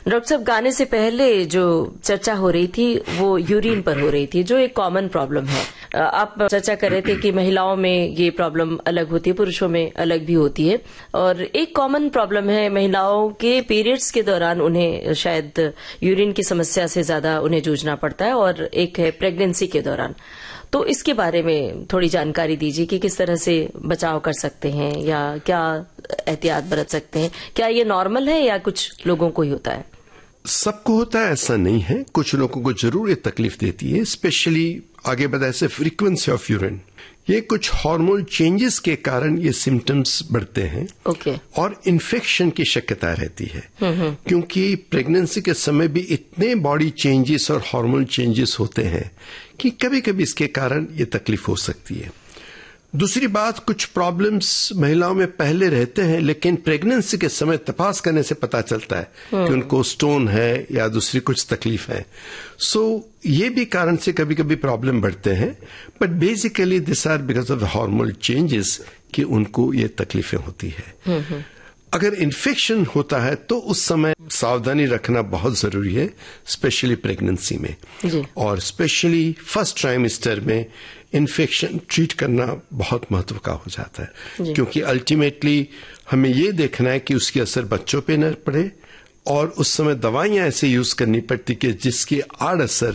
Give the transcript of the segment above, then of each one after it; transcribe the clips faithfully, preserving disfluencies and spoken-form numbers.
Doctor साहब, गाने से पहले जो चर्चा हो रही थी वो यूरिन पर हो रही थी, जो एक कॉमन प्रॉब्लम है। आप चर्चा कर रहे थे कि महिलाओं में ये प्रॉब्लम अलग होती है, पुरुषों में अलग भी होती है, और एक कॉमन प्रॉब्लम है महिलाओं के पीरियड्स के दौरान उन्हें शायद यूरिन की समस्या से ज्यादा उन्हें जूझना पड़ता है, और एक है प्रेगनेंसी के दौरान। तो इसके बारे में थोड़ी जानकारी दीजिए कि किस तरह से बचाव कर सकते हैं या क्या एहतियात बरत सकते हैं। क्या ये नॉर्मल है या कुछ लोगों को ही होता है? सबको होता है ऐसा नहीं है, कुछ लोगों को जरूर ये तकलीफ देती है। स्पेशली आगे बताए से फ्रीक्वेंसी ऑफ यूरिन, ये कुछ हार्मोन चेंजेस के कारण ये सिम्टम्स बढ़ते हैं। ओके। और इन्फेक्शन की शक्यता रहती है, क्योंकि प्रेगनेंसी के समय भी इतने बॉडी चेंजेस और हार्मोन चेंजेस होते हैं कि कभी कभी इसके कारण ये तकलीफ हो सकती है। दूसरी बात, कुछ प्रॉब्लम्स महिलाओं में पहले रहते हैं, लेकिन प्रेगनेंसी के समय तपास करने से पता चलता है कि उनको स्टोन है या दूसरी कुछ तकलीफ है। सो so, ये भी कारण से कभी कभी प्रॉब्लम बढ़ते हैं, but basically this are because of the hormonal changes कि उनको ये तकलीफें होती है। अगर इन्फेक्शन होता है तो उस समय सावधानी रखना बहुत जरूरी है, स्पेशली प्रेगनेंसी में, और स्पेशली फर्स्ट ट्राइमेस्टर में इन्फेक्शन ट्रीट करना बहुत महत्व का हो जाता है, क्योंकि अल्टीमेटली हमें ये देखना है कि उसकी असर बच्चों पे न पड़े, और उस समय दवाइयां ऐसे यूज करनी पड़ती कि जिसकी आड़ असर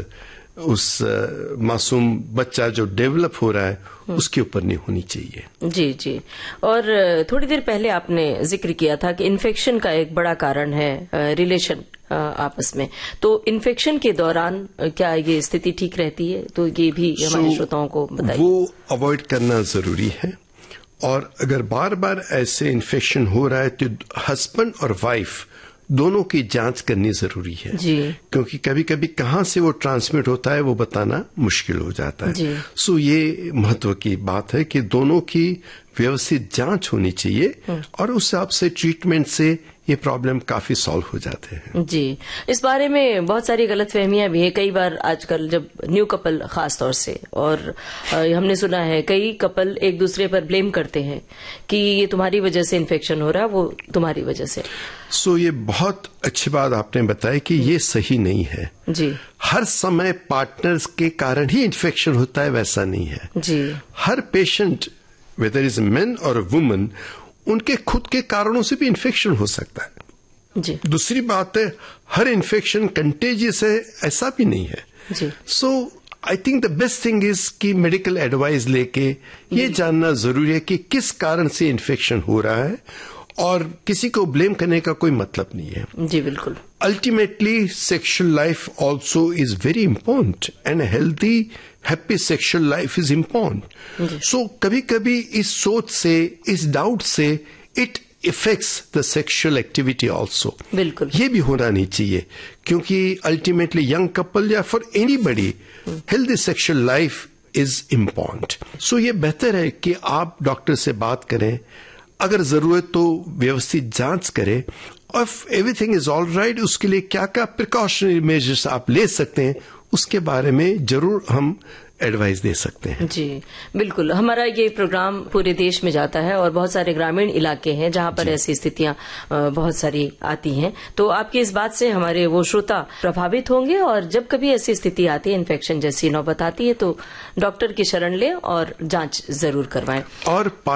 उस मासूम बच्चा जो डेवलप हो रहा है उसके ऊपर नहीं होनी चाहिए। जी जी। और थोड़ी देर पहले आपने जिक्र किया था कि इन्फेक्शन का एक बड़ा कारण है रिलेशन आपस में, तो इन्फेक्शन के दौरान क्या ये स्थिति ठीक रहती है? तो ये भी हमारे श्रोताओं को बताइए। वो अवॉइड करना जरूरी है, और अगर बार बार ऐसे इन्फेक्शन हो रहा है तो हस्बैंड और वाइफ दोनों की जांच करनी जरूरी है जी। क्योंकि कभी कभी कहां से वो ट्रांसमिट होता है वो बताना मुश्किल हो जाता है। सो ये महत्व की बात है कि दोनों की व्यवस्थित जांच होनी चाहिए, और उस हिसाब से ट्रीटमेंट से ये प्रॉब्लम काफी सॉल्व हो जाते हैं। जी, इस बारे में बहुत सारी गलतफहमियां भी है। कई बार आजकल जब न्यू कपल खास तौर से, और हमने सुना है कई कपल एक दूसरे पर ब्लेम करते हैं कि ये तुम्हारी वजह से इन्फेक्शन हो रहा है, वो तुम्हारी वजह से। सो so, ये बहुत अच्छी बात आपने बताई कि ये सही नहीं है जी। हर समय पार्टनर्स के कारण ही इन्फेक्शन होता है, वैसा नहीं है जी। हर पेशेंट वेदर इज मैन और वुमन, उनके खुद के कारणों से भी इन्फेक्शन हो सकता है जी। दूसरी बात है, हर इन्फेक्शन कंटेजियस है ऐसा भी नहीं है जी। सो I think the best thing is कि मेडिकल एडवाइस लेके ये जानना जरूरी है कि किस कारण से इन्फेक्शन हो रहा है, और किसी को ब्लेम करने का कोई मतलब नहीं है। जी बिल्कुल। Ultimately sexual life also is very important, and healthy happy sexual life is important. सो कभी कभी इस सोच से, इस डाउट से it effects the sexual activity also. बिल्कुल, ये भी होना नहीं चाहिए, क्योंकि अल्टीमेटली यंग कपल या for anybody healthy sexual life is important. सो ये बेहतर है कि आप डॉक्टर से बात करें, अगर जरूरत तो व्यवस्थित जांच करें, और एवरीथिंग इज ऑल राइट उसके लिए क्या क्या प्रिकॉशनरी मेजर्स आप ले सकते हैं उसके बारे में जरूर हम एडवाइस दे सकते हैं। जी बिल्कुल। हमारा ये प्रोग्राम पूरे देश में जाता है, और बहुत सारे ग्रामीण इलाके हैं जहां पर ऐसी स्थितियां बहुत सारी आती हैं। तो आपकी इस बात से हमारे वो श्रोता प्रभावित होंगे, और जब कभी ऐसी स्थिति आती है, इन्फेक्शन जैसी नौबत आती है, तो डॉक्टर की शरण लें और जांच जरूर करवाएं। और